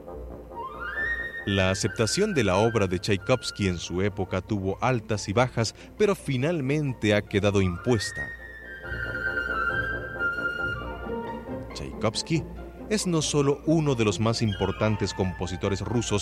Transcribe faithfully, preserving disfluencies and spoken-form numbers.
La aceptación de la obra de Tchaikovsky en su época tuvo altas y bajas, pero finalmente ha quedado impuesta. Tchaikovsky es no solo uno de los más importantes compositores rusos,